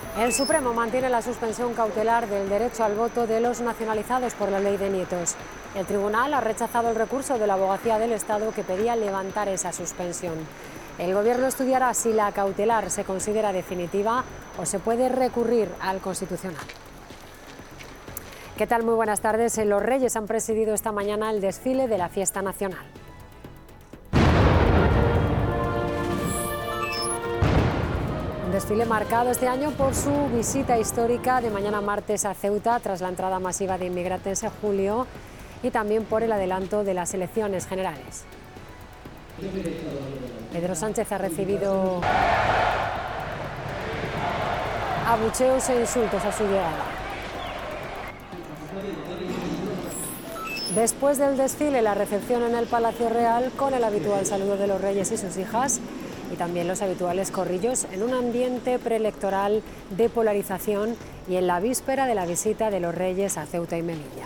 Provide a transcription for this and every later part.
El Supremo mantiene la suspensión cautelar del derecho al voto de los nacionalizados por la ley de nietos. El tribunal ha rechazado el recurso de la Abogacía del Estado que pedía levantar esa suspensión. El Gobierno estudiará si la cautelar se considera definitiva o se puede recurrir al Constitucional. ¿Qué tal? Muy buenas tardes. Los Reyes han presidido esta mañana el desfile de la fiesta nacional. Un desfile marcado este año por su visita histórica de mañana martes a Ceuta tras la entrada masiva de inmigrantes en julio y también por el adelanto de las elecciones generales. Pedro Sánchez ha recibido abucheos e insultos a su llegada. Después del desfile, la recepción en el Palacio Real con el habitual saludo de los reyes y sus hijas y también los habituales corrillos en un ambiente preelectoral de polarización y en la víspera de la visita de los reyes a Ceuta y Melilla.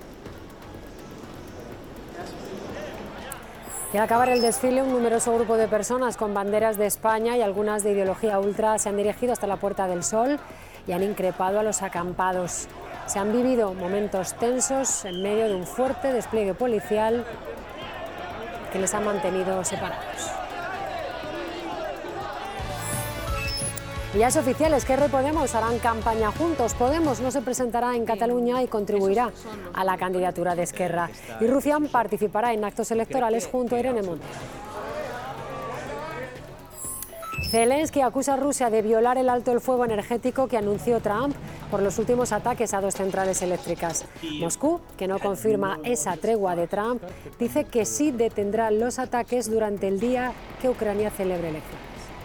Y al acabar el desfile, un numeroso grupo de personas con banderas de España y algunas de ideología ultra se han dirigido hasta la Puerta del Sol y han increpado a los acampados. Se han vivido momentos tensos en medio de un fuerte despliegue policial que les ha mantenido separados. Y ya es oficial, Esquerra y Podemos harán campaña juntos. Podemos no se presentará en Cataluña y contribuirá a la candidatura de Esquerra. Y Rufián participará en actos electorales junto a Irene Montero. Zelensky acusa a Rusia de violar el alto el fuego energético que anunció Trump por los últimos ataques a dos centrales eléctricas. Moscú, que no confirma esa tregua de Trump, dice que sí detendrá los ataques durante el día que Ucrania celebre elecciones.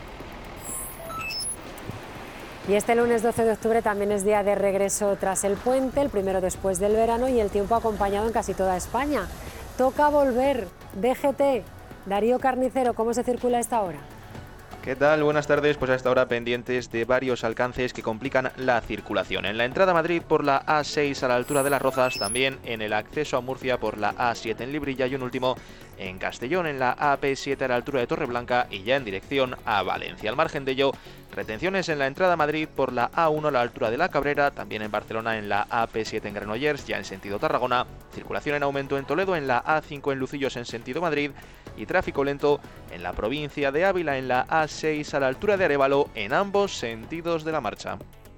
Y este lunes 12 de octubre también es día de regreso tras el puente, el primero después del verano y el tiempo acompañado en casi toda España. Toca volver. DGT. Darío Carnicero, ¿cómo se circula a esta hora? ¿Qué tal? Buenas tardes. Pues a esta hora pendientes de varios alcances que complican la circulación. En la entrada a Madrid por la A6 a la altura de Las Rozas, también en el acceso a Murcia por la A7 en Librilla y un último en Castellón en la AP7 a la altura de Torreblanca y ya en dirección a Valencia. Al margen de ello, retenciones en la entrada a Madrid por la A1 a la altura de La Cabrera, también en Barcelona en la AP7 en Granollers, ya en sentido Tarragona, circulación en aumento en Toledo en la A5 en Lucillos en sentido Madrid y tráfico lento en la provincia de Ávila en la A6 a la altura de Arévalo en ambos sentidos de la marcha.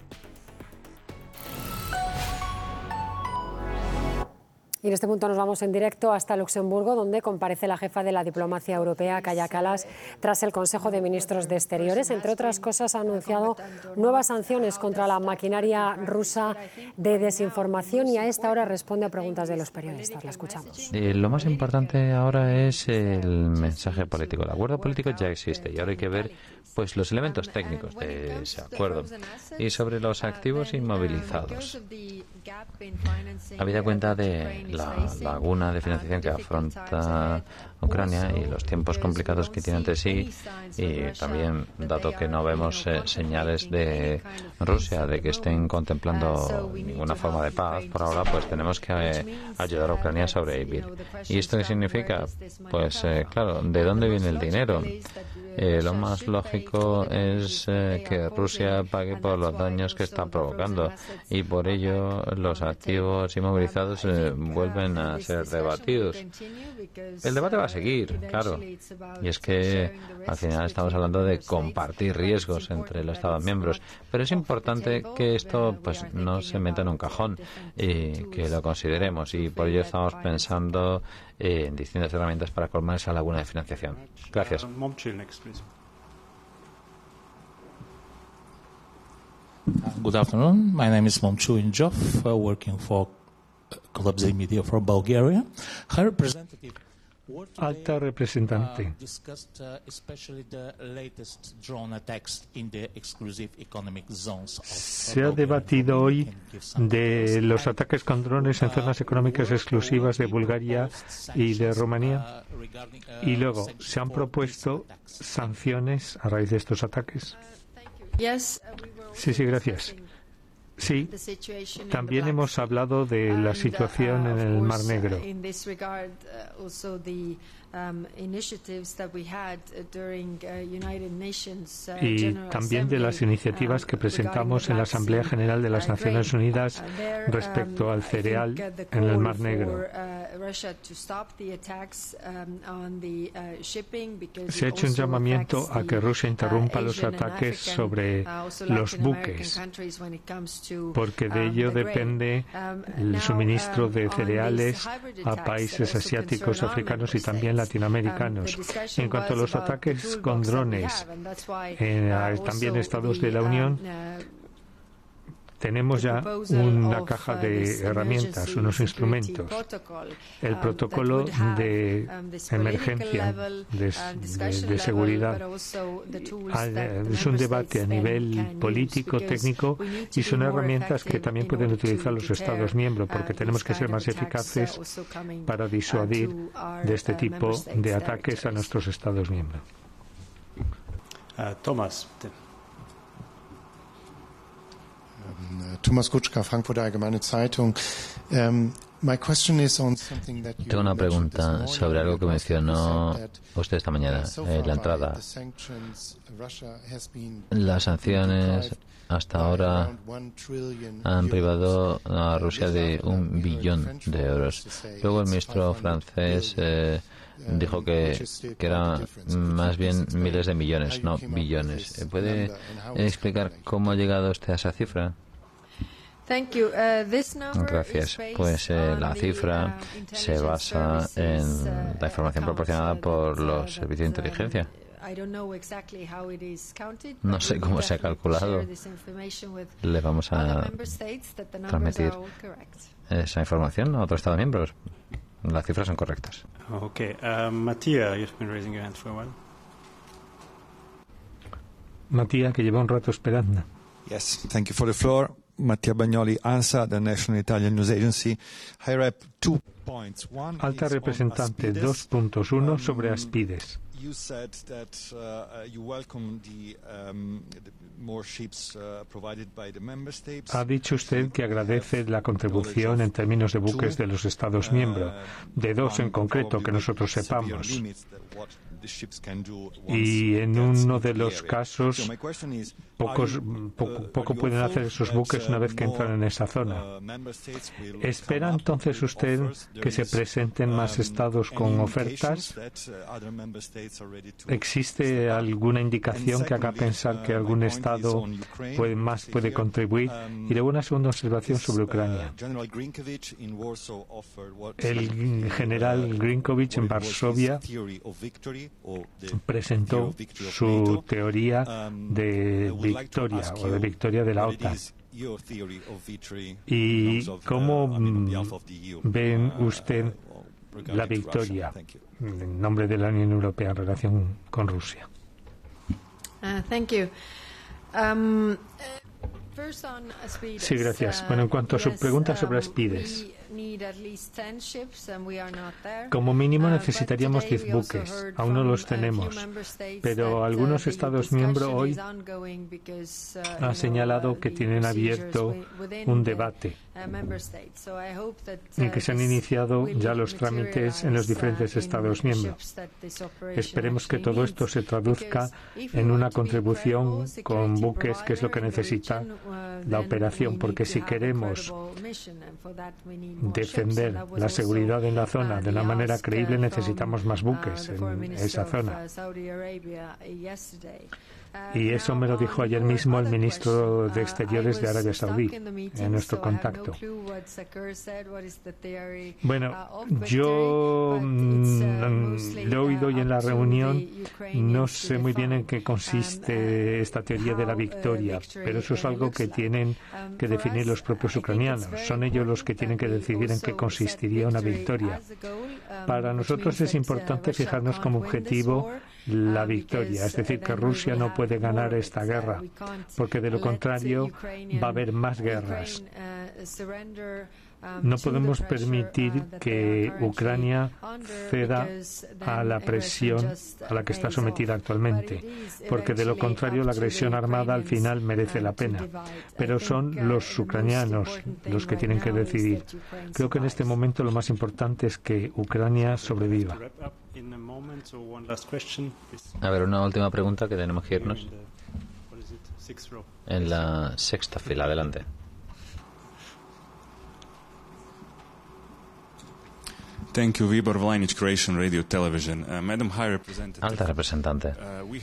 Y en este punto nos vamos en directo hasta Luxemburgo, donde comparece la jefa de la diplomacia europea, Kaja Kallas, tras el Consejo de Ministros de Exteriores. Entre otras cosas, ha anunciado nuevas sanciones contra la maquinaria rusa de desinformación y a esta hora responde a preguntas de los periodistas. La escuchamos. Lo más importante ahora es el mensaje político. El acuerdo político ya existe y ahora hay que ver pues los elementos técnicos de ese acuerdo y sobre los activos inmovilizados. Habida cuenta de la laguna de financiación que afronta Ucrania y los tiempos complicados que tiene ante sí, y también dado que no vemos señales de Rusia de que estén contemplando ninguna forma de paz por ahora, pues tenemos que ayudar a Ucrania a sobrevivir. ¿Y esto qué significa? Pues claro, ¿de dónde viene el dinero? Lo más lógico es que Rusia pague por los daños que está provocando y por ello los activos inmovilizados vuelven a ser debatidos. El debate va a seguir, claro, y es que al final estamos hablando de compartir riesgos entre los Estados miembros, pero es importante que esto pues no se meta en un cajón y que lo consideremos, y por ello estamos pensando en distintas herramientas para colmar esa laguna de financiación. Gracias. Good afternoon. My name is Momchu Injov, working for Kolobzei Media for Bulgaria. High Representative. Alta representante, se ha debatido hoy de los ataques con drones en zonas económicas exclusivas de Bulgaria y de Rumanía, y luego se han propuesto sanciones a raíz de estos ataques. Sí, gracias. Sí, también hemos hablado de la situación en el Mar Negro. Y también de las iniciativas que presentamos en la Asamblea General de las Naciones Unidas respecto al cereal en el Mar Negro. Se ha hecho un llamamiento a que Rusia interrumpa los ataques sobre los buques, porque de ello depende el suministro de cereales a países asiáticos, africanos y también latinoamericanos. En cuanto a los ataques con drones, también estados de la Unión, tenemos ya una caja de herramientas, unos instrumentos. El protocolo de emergencia de seguridad es un debate a nivel político, técnico, y son herramientas que también pueden utilizar los Estados miembros, porque tenemos que ser más eficaces para disuadir de este tipo de ataques a nuestros Estados miembros. Thomas. Thomas Kutschka, Frankfurter Allgemeine Zeitung. Tengo una pregunta sobre algo que mencionó usted esta mañana en la entrada. Las sanciones hasta ahora han privado a Rusia de $1 billón. Luego el ministro francés dijo que era más bien miles de millones, no billones. ¿Puede explicar cómo ha llegado usted a esa cifra? Gracias. Pues la cifra se basa en la información proporcionada por los servicios de inteligencia. No sé cómo se ha calculado. Le vamos a transmitir esa información a otros Estados miembros. Las cifras son correctas. Okay. Matías, you've been raising your hand for a while. Matías, que lleva un rato esperando. Yes, thank you for the floor. Mattia Bagnoli, ANSA, the National Italian News Agency. High Rep, 2 points. Alta representante, 2 puntos. Uno sobre Aspides. You said that you welcome the more ships provided by the member states. Ha dicho usted que agradece la contribución en términos de buques de los Estados miembros, de 2 en concreto que nosotros sepamos. Y en uno de los casos, poco pueden hacer esos buques una vez que entran en esa zona. ¿Espera entonces usted que se presenten más estados con ofertas? ¿Existe alguna indicación que haga pensar que algún estado puede contribuir? Y luego una segunda observación sobre Ucrania. El general Grinkovich en Varsovia presentó su teoría de victoria o de victoria de la OTAN. ¿Y cómo ven usted la victoria en nombre de la Unión Europea en relación con Rusia? Sí, gracias. Bueno, en cuanto a su pregunta sobre Aspides, como mínimo necesitaríamos 10 buques. Aún no los tenemos. Pero algunos Estados miembros hoy han señalado que tienen abierto un debate y que se han iniciado ya los trámites en los diferentes Estados miembros. Esperemos que todo esto se traduzca en una contribución con buques, que es lo que necesita la operación, porque si queremos defender la seguridad en la zona de una manera creíble, necesitamos más buques en esa zona. Y eso me lo dijo ayer mismo el ministro de Exteriores de Arabia Saudí en nuestro contacto. Bueno, yo lo he oído hoy en la reunión. No sé muy bien en qué consiste esta teoría de la victoria, pero eso es algo que tienen que definir los propios ucranianos. Son ellos los que tienen que decidir en qué consistiría una victoria. Para nosotros es importante fijarnos como objetivo la victoria, es decir, que Rusia no puede ganar esta guerra, porque de lo contrario va a haber más guerras. No podemos permitir que Ucrania ceda a la presión a la que está sometida actualmente, porque de lo contrario la agresión armada al final merece la pena. Pero son los ucranianos los que tienen que decidir. Creo que en este momento lo más importante es que Ucrania sobreviva. A ver, una última pregunta que tenemos que irnos. En la sexta fila, adelante. Thank you, Vibor Vlajnić, Croatian Radio Television. Madam High Representative. Alta representante.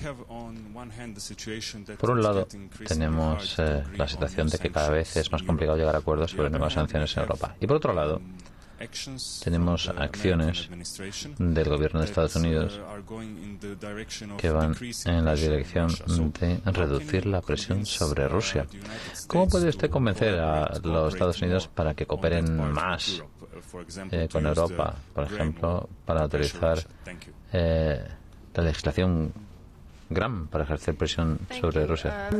Por un lado, tenemos la situación de que cada vez es más complicado llegar a acuerdos sobre nuevas sanciones en Europa. Y por otro lado, tenemos acciones del gobierno de Estados Unidos que van en la dirección de reducir la presión sobre Rusia. ¿Cómo puede usted convencer a los Estados Unidos para que cooperen más con Europa, por ejemplo, para autorizar la legislación Graham para ejercer presión sobre Rusia?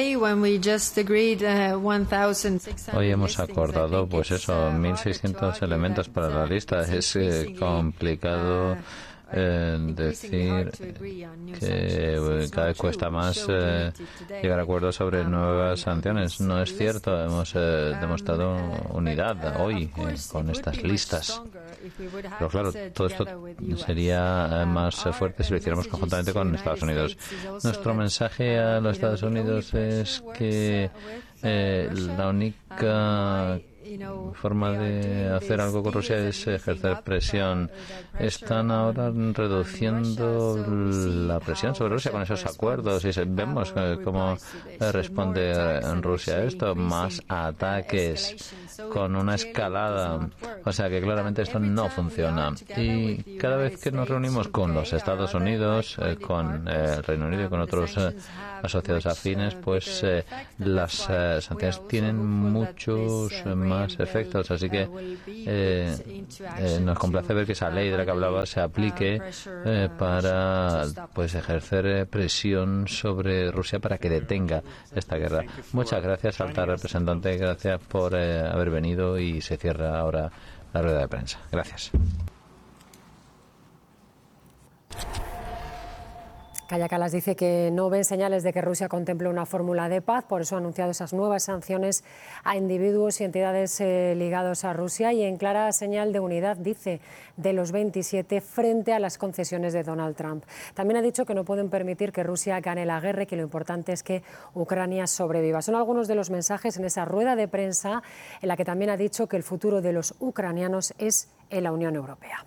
Hoy hemos acordado, pues eso, 1.600 elementos para la lista. Es complicado decir que cada vez cuesta más llegar a acuerdos sobre nuevas sanciones. No es cierto, hemos demostrado unidad hoy con estas listas. Pero claro, todo esto sería más fuerte si lo hiciéramos conjuntamente con Estados Unidos. Nuestro mensaje a los Estados Unidos es que la única forma de hacer algo con Rusia es ejercer presión. Están ahora reduciendo la presión sobre Rusia con esos acuerdos y vemos cómo responde Rusia a esto, más ataques con una escalada. O sea que claramente esto no funciona. Y cada vez que nos reunimos con los Estados Unidos, con el Reino Unido y con otros asociados afines, pues las sanciones tienen muchos más efectos. Así que nos complace ver que esa ley de la que hablaba se aplique para pues ejercer presión sobre Rusia para que detenga esta guerra. Muchas gracias, alta representante. Gracias por haber venido y se cierra ahora la rueda de prensa. Gracias. Kaja Kallas dice que no ven señales de que Rusia contemple una fórmula de paz, por eso ha anunciado esas nuevas sanciones a individuos y entidades ligados a Rusia y en clara señal de unidad, dice, de los 27 frente a las concesiones de Donald Trump. También ha dicho que no pueden permitir que Rusia gane la guerra y que lo importante es que Ucrania sobreviva. Son algunos de los mensajes en esa rueda de prensa en la que también ha dicho que el futuro de los ucranianos es en la Unión Europea.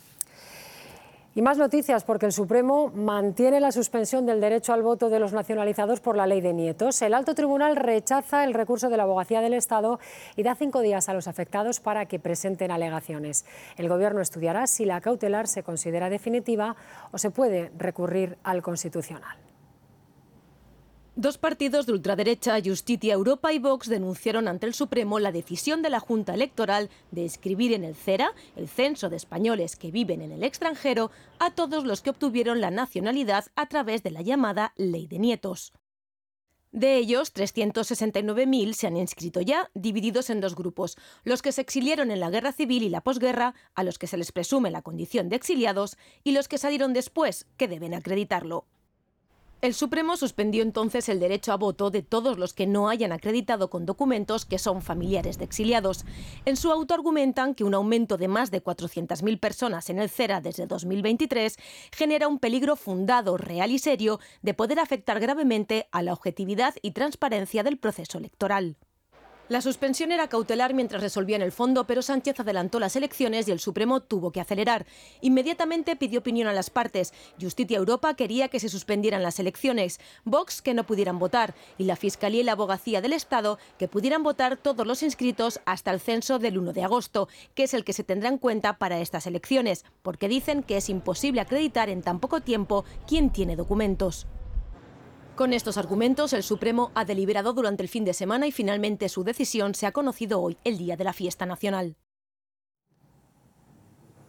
Y más noticias, porque el Supremo mantiene la suspensión del derecho al voto de los nacionalizados por la ley de nietos. El alto tribunal rechaza el recurso de la Abogacía del Estado y da 5 días a los afectados para que presenten alegaciones. El Gobierno estudiará si la cautelar se considera definitiva o se puede recurrir al Constitucional. Dos partidos de ultraderecha, Justitia Europa y Vox, denunciaron ante el Supremo la decisión de la Junta Electoral de inscribir en el CERA, el Censo de Españoles que viven en el extranjero, a todos los que obtuvieron la nacionalidad a través de la llamada Ley de Nietos. De ellos, 369.000 se han inscrito ya, divididos en dos grupos, los que se exiliaron en la guerra civil y la posguerra, a los que se les presume la condición de exiliados, y los que salieron después, que deben acreditarlo. El Supremo suspendió entonces el derecho a voto de todos los que no hayan acreditado con documentos que son familiares de exiliados. En su auto argumentan que un aumento de más de 400.000 personas en el CERA desde 2023 genera un peligro fundado, real y serio de poder afectar gravemente a la objetividad y transparencia del proceso electoral. La suspensión era cautelar mientras resolvían el fondo, pero Sánchez adelantó las elecciones y el Supremo tuvo que acelerar. Inmediatamente pidió opinión a las partes. Justitia Europa quería que se suspendieran las elecciones, Vox que no pudieran votar y la Fiscalía y la Abogacía del Estado que pudieran votar todos los inscritos hasta el censo del 1 de agosto, que es el que se tendrá en cuenta para estas elecciones, porque dicen que es imposible acreditar en tan poco tiempo quién tiene documentos. Con estos argumentos, el Supremo ha deliberado durante el fin de semana y finalmente su decisión se ha conocido hoy, el día de la fiesta nacional.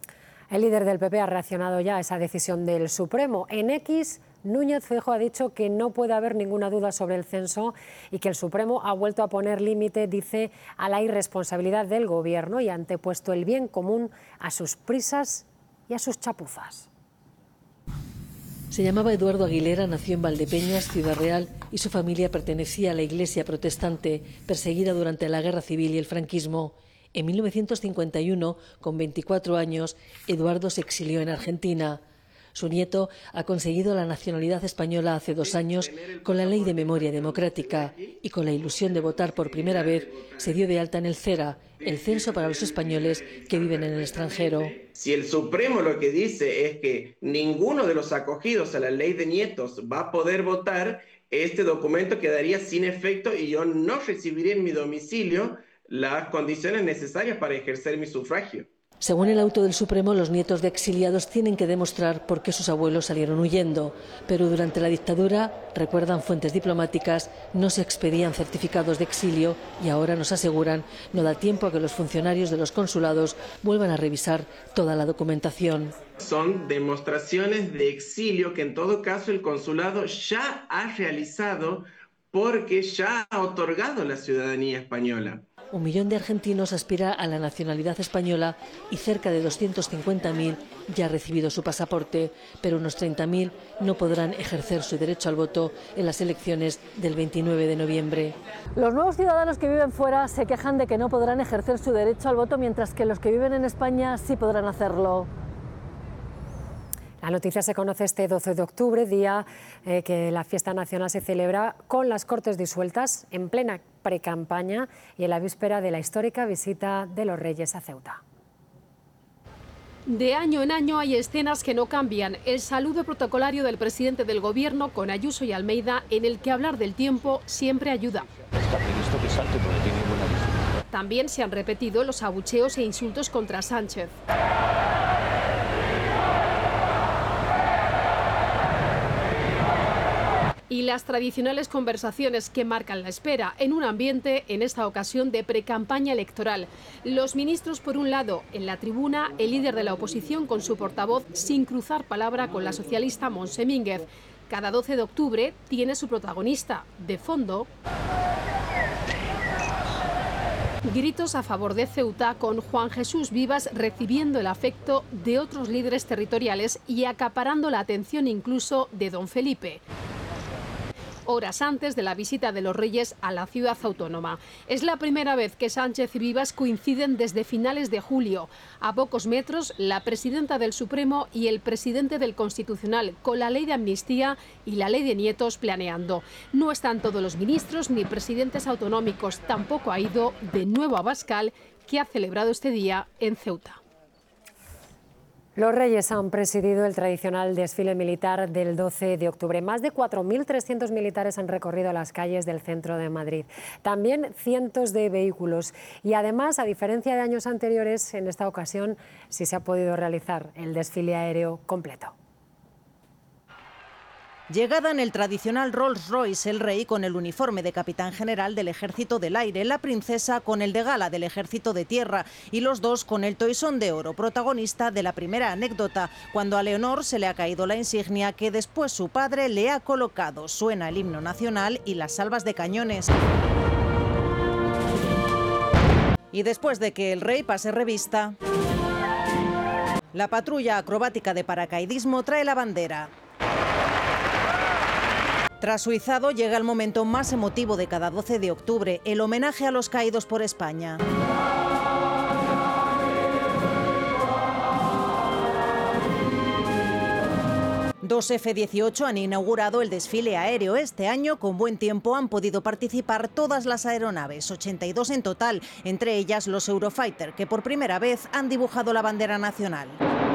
El líder del PP ha reaccionado ya a esa decisión del Supremo. En X, Núñez Feijóo ha dicho que no puede haber ninguna duda sobre el censo y que el Supremo ha vuelto a poner límite, dice, a la irresponsabilidad del Gobierno y ha antepuesto el bien común a sus prisas y a sus chapuzas. Se llamaba Eduardo Aguilera, nació en Valdepeñas, Ciudad Real, y su familia pertenecía a la Iglesia protestante, perseguida durante la Guerra Civil y el franquismo. En 1951, con 24 años, Eduardo se exilió en Argentina. Su nieto ha conseguido la nacionalidad española hace 2 años con la Ley de Memoria Democrática y con la ilusión de votar por primera vez se dio de alta en el CERA, el censo para los españoles que viven en el extranjero. Si el Supremo lo que dice es que ninguno de los acogidos a la Ley de Nietos va a poder votar, este documento quedaría sin efecto y yo no recibiré en mi domicilio las condiciones necesarias para ejercer mi sufragio. Según el auto del Supremo, los nietos de exiliados tienen que demostrar por qué sus abuelos salieron huyendo. Pero durante la dictadura, recuerdan fuentes diplomáticas, no se expedían certificados de exilio y ahora nos aseguran no da tiempo a que los funcionarios de los consulados vuelvan a revisar toda la documentación. Son demostraciones de exilio que en todo caso el consulado ya ha realizado porque ya ha otorgado la ciudadanía española. 1 millón de argentinos aspira a la nacionalidad española y cerca de 250.000 ya han recibido su pasaporte, pero unos 30.000 no podrán ejercer su derecho al voto en las elecciones del 29 de noviembre. Los nuevos ciudadanos que viven fuera se quejan de que no podrán ejercer su derecho al voto, mientras que los que viven en España sí podrán hacerlo. La noticia se conoce este 12 de octubre, día que la fiesta nacional se celebra con las Cortes disueltas, en plena precampaña y en la víspera de la histórica visita de los Reyes a Ceuta. De año en año hay escenas que no cambian. El saludo protocolario del presidente del Gobierno con Ayuso y Almeida, en el que hablar del tiempo siempre ayuda. También se han repetido los abucheos e insultos contra Sánchez. Y las tradicionales conversaciones que marcan la espera en un ambiente, en esta ocasión, de precampaña electoral. Los ministros, por un lado, en la tribuna, el líder de la oposición con su portavoz, sin cruzar palabra con la socialista Montse Mínguez. Cada 12 de octubre tiene su protagonista. De fondo, gritos a favor de Ceuta, con Juan Jesús Vivas recibiendo el afecto de otros líderes territoriales y acaparando la atención incluso de don Felipe, horas antes de la visita de los Reyes a la ciudad autónoma. Es la primera vez que Sánchez y Vivas coinciden desde finales de julio. A pocos metros, la presidenta del Supremo y el presidente del Constitucional, con la ley de amnistía y la ley de nietos planeando. No están todos los ministros ni presidentes autonómicos. Tampoco ha ido de nuevo Abascal, que ha celebrado este día en Ceuta. Los Reyes han presidido el tradicional desfile militar del 12 de octubre. Más de 4.300 militares han recorrido las calles del centro de Madrid. También cientos de vehículos. Y además, a diferencia de años anteriores, en esta ocasión sí se ha podido realizar el desfile aéreo completo. Llegada en el tradicional Rolls-Royce, el rey con el uniforme de capitán general del Ejército del Aire, la princesa con el de gala del Ejército de Tierra y los dos con el toisón de oro, protagonista de la primera anécdota, cuando a Leonor se le ha caído la insignia que después su padre le ha colocado. Suena el himno nacional y las salvas de cañones. Y después de que el rey pase revista, la patrulla acrobática de paracaidismo trae la bandera. Tras su izado llega el momento más emotivo de cada 12 de octubre, el homenaje a los caídos por España. Dos F-18 han inaugurado el desfile aéreo. Este año, con buen tiempo, han podido participar todas las aeronaves, 82 en total, entre ellas los Eurofighter, que por primera vez han dibujado la bandera nacional.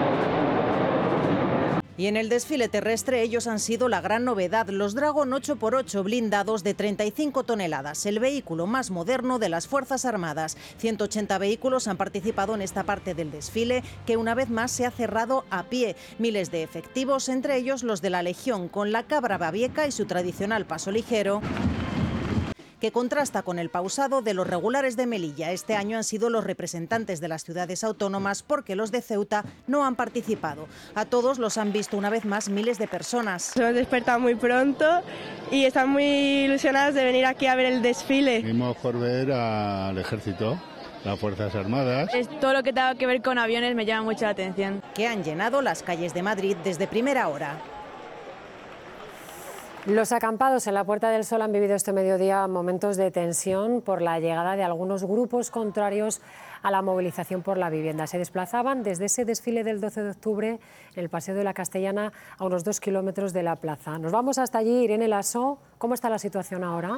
Y en el desfile terrestre ellos han sido la gran novedad, los Dragon 8x8 blindados de 35 toneladas, el vehículo más moderno de las Fuerzas Armadas. 180 vehículos han participado en esta parte del desfile, que una vez más se ha cerrado a pie. Miles de efectivos, entre ellos los de la Legión, con la cabra babieca y su tradicional paso ligero, que contrasta con el pausado de los regulares de Melilla. Este año han sido los representantes de las ciudades autónomas porque los de Ceuta no han participado. A todos los han visto una vez más miles de personas. Hemos despertado muy pronto y están muy ilusionados de venir aquí a ver el desfile. Venimos por ver al ejército, las Fuerzas Armadas. Todo lo que tenga que ver con aviones me llama mucho la atención. Que han llenado las calles de Madrid desde primera hora. Los acampados en la Puerta del Sol han vivido este mediodía momentos de tensión por la llegada de algunos grupos contrarios a la movilización por la vivienda. Se desplazaban desde ese desfile del 12 de octubre en el Paseo de la Castellana a unos 2 kilómetros de la plaza. Nos vamos hasta allí. Irene Lasso, ¿cómo está la situación ahora?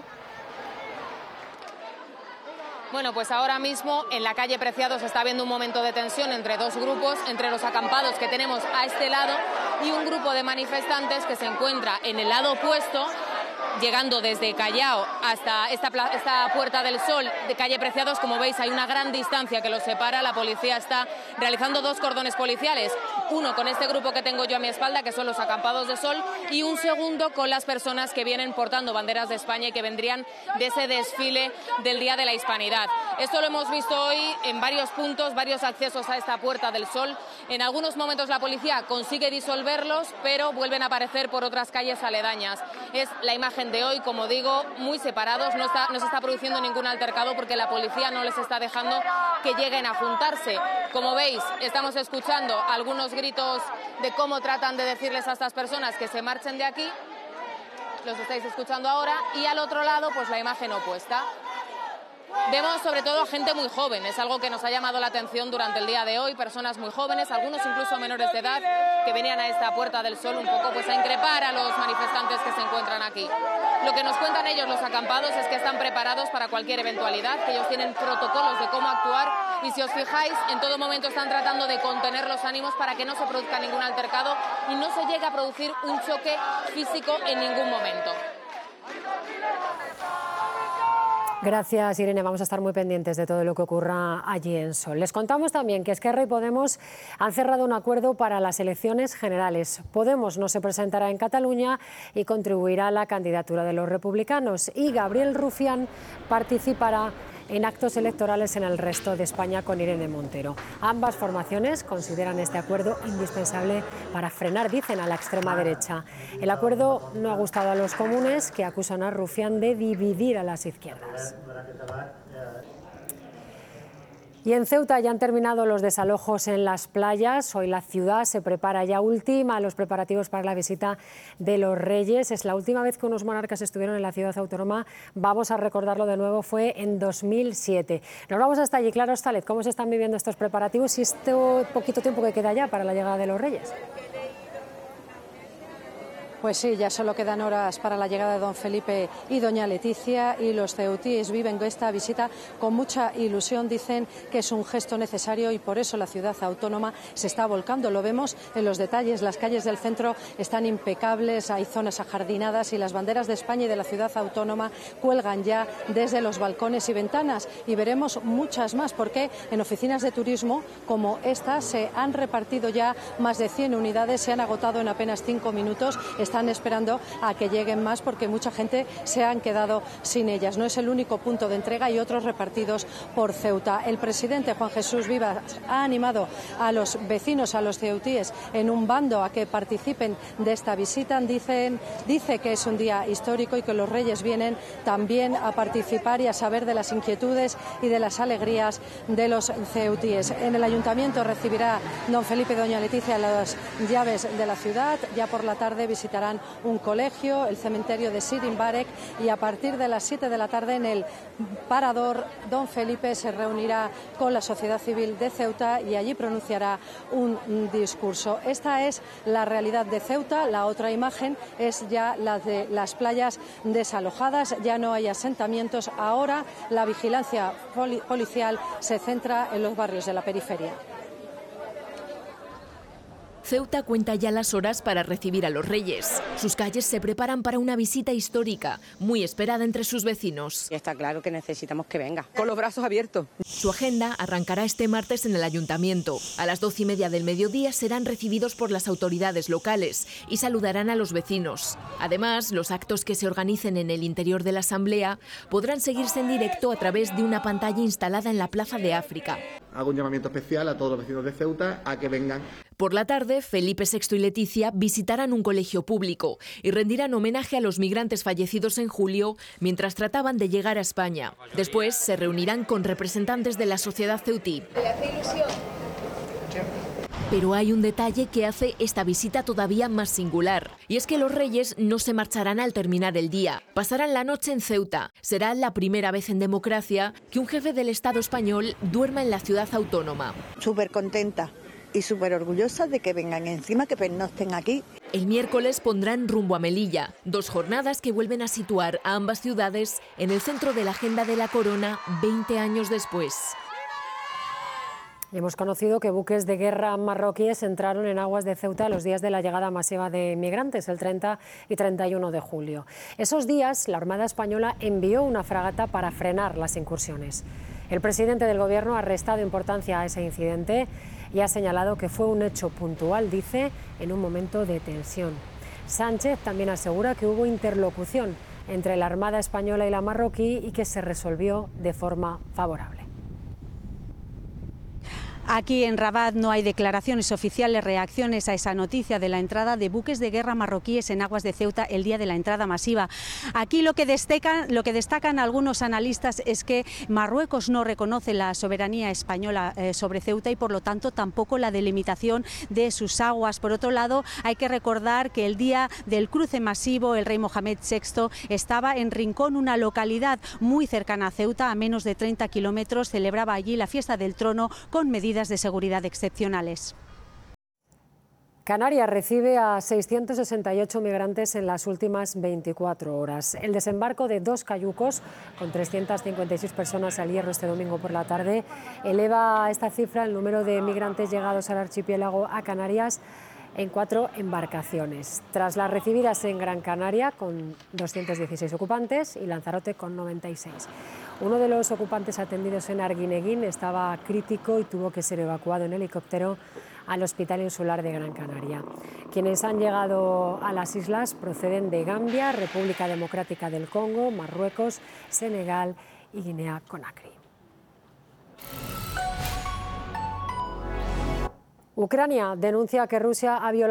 Bueno, pues ahora mismo en la calle Preciados está habiendo un momento de tensión entre dos grupos, entre los acampados que tenemos a este lado y un grupo de manifestantes que se encuentra en el lado opuesto, llegando desde Callao hasta esta Puerta del Sol de calle Preciados. Como veis, hay una gran distancia que los separa. La policía está realizando 2 cordones policiales, uno con este grupo que tengo yo a mi espalda, que son los acampados de Sol, y un segundo con las personas que vienen portando banderas de España y que vendrían de ese desfile del Día de la Hispanidad. Esto lo hemos visto hoy en varios puntos, varios accesos a esta Puerta del Sol. En algunos momentos la policía consigue disolverlos, pero vuelven a aparecer por otras calles aledañas. Es la imagen de hoy, como digo, muy separados. No se está produciendo ningún altercado porque la policía no les está dejando que lleguen a juntarse. Como veis, estamos escuchando algunos gritos de cómo tratan de decirles a estas personas que se marchen de aquí. Los estáis escuchando ahora. Y al otro lado, pues la imagen opuesta. Vemos sobre todo a gente muy joven, es algo que nos ha llamado la atención durante el día de hoy, personas muy jóvenes, algunos incluso menores de edad, que venían a esta Puerta del Sol un poco pues a increpar a los manifestantes que se encuentran aquí. Lo que nos cuentan ellos, los acampados, es que están preparados para cualquier eventualidad, que ellos tienen protocolos de cómo actuar y si os fijáis, en todo momento están tratando de contener los ánimos para que no se produzca ningún altercado y no se llegue a producir un choque físico en ningún momento. Gracias, Irene. Vamos a estar muy pendientes de todo lo que ocurra allí en Sol. Les contamos también que Esquerra y Podemos han cerrado un acuerdo para las elecciones generales. Podemos no se presentará en Cataluña y contribuirá a la candidatura de los republicanos. Y Gabriel Rufián participará en actos electorales en el resto de España con Irene Montero. Ambas formaciones consideran este acuerdo indispensable para frenar, dicen, a la extrema derecha. El acuerdo no ha gustado a los comunes, que acusan a Rufián de dividir a las izquierdas. Y en Ceuta ya han terminado los desalojos en las playas. Hoy la ciudad se prepara ya última a los preparativos para la visita de los Reyes. Es la última vez que unos monarcas estuvieron en la ciudad autónoma. Vamos a recordarlo de nuevo, fue en 2007. Nos vamos hasta allí. Claro, Stalet, ¿cómo se están viviendo estos preparativos y este poquito tiempo que queda ya para la llegada de los Reyes? Pues sí, ya solo quedan horas para la llegada de don Felipe y doña Leticia, y los ceutíes viven esta visita con mucha ilusión. Dicen que es un gesto necesario y por eso la ciudad autónoma se está volcando. Lo vemos en los detalles, las calles del centro están impecables, hay zonas ajardinadas y las banderas de España y de la ciudad autónoma cuelgan ya desde los balcones y ventanas, y veremos muchas más porque en oficinas de turismo como esta se han repartido ya más de 100 unidades, se han agotado en apenas 5 minutos. Están esperando a que lleguen más porque mucha gente se han quedado sin ellas. No es el único punto de entrega, y otros repartidos por Ceuta. El presidente Juan Jesús Vivas ha animado a los vecinos, a los ceutíes, en un bando a que participen de esta visita. Dice que es un día histórico y que los Reyes vienen también a participar y a saber de las inquietudes y de las alegrías de los ceutíes. En el ayuntamiento recibirá don Felipe y doña Leticia las llaves de la ciudad. Ya por la tarde visitarán un colegio, el cementerio de Sirimbarek, y a partir de las 7 de la tarde en el Parador don Felipe se reunirá con la sociedad civil de Ceuta y allí pronunciará un discurso. Esta es la realidad de Ceuta. La otra imagen es ya la de las playas desalojadas, ya no hay asentamientos. Ahora la vigilancia policial se centra en los barrios de la periferia. Ceuta cuenta ya las horas para recibir a los Reyes. Sus calles se preparan para una visita histórica, muy esperada entre sus vecinos. Está claro que necesitamos que venga, con los brazos abiertos. Su agenda arrancará este martes en el Ayuntamiento. A las 12:30 del mediodía serán recibidos por las autoridades locales y saludarán a los vecinos. Además, los actos que se organicen en el interior de la Asamblea podrán seguirse en directo a través de una pantalla instalada en la Plaza de África. Hago un llamamiento especial a todos los vecinos de Ceuta a que vengan. Por la tarde, Felipe VI y Leticia visitarán un colegio público y rendirán homenaje a los migrantes fallecidos en julio mientras trataban de llegar a España. Después se reunirán con representantes de la sociedad ceutí. Pero hay un detalle que hace esta visita todavía más singular, y es que los Reyes no se marcharán al terminar el día. Pasarán la noche en Ceuta. Será la primera vez en democracia que un jefe del Estado español duerma en la ciudad autónoma. Súper contenta y súper orgullosa de que vengan encima, que no estén aquí. El miércoles pondrán rumbo a Melilla, 2 jornadas que vuelven a situar a ambas ciudades en el centro de la agenda de la corona 20 años después. Hemos conocido que buques de guerra marroquíes entraron en aguas de Ceuta los días de la llegada masiva de migrantes, el 30 y 31 de julio. Esos días, la Armada Española envió una fragata para frenar las incursiones. El presidente del Gobierno ha restado importancia a ese incidente y ha señalado que fue un hecho puntual, dice, en un momento de tensión. Sánchez también asegura que hubo interlocución entre la Armada Española y la marroquí y que se resolvió de forma favorable. Aquí en Rabat no hay declaraciones oficiales, reacciones a esa noticia de la entrada de buques de guerra marroquíes en aguas de Ceuta el día de la entrada masiva. Aquí lo que destacan algunos analistas es que Marruecos no reconoce la soberanía española sobre Ceuta y por lo tanto tampoco la delimitación de sus aguas. Por otro lado, hay que recordar que el día del cruce masivo el rey Mohamed VI estaba en Rincón, una localidad muy cercana a Ceuta, a menos de 30 kilómetros, celebraba allí la fiesta del trono con medidas de seguridad excepcionales. Canarias recibe a 668 migrantes en las últimas 24 horas. El desembarco de 2 cayucos con 356 personas al Hierro este domingo por la tarde eleva a esta cifra el número de migrantes llegados al archipiélago a Canarias en 4 embarcaciones. Tras las recibidas en Gran Canaria con 216 ocupantes y Lanzarote con 96. Uno de los ocupantes atendidos en Arguineguín estaba crítico y tuvo que ser evacuado en helicóptero al Hospital Insular de Gran Canaria. Quienes han llegado a las islas proceden de Gambia, República Democrática del Congo, Marruecos, Senegal y Guinea-Conakry. Ucrania denuncia que Rusia ha violado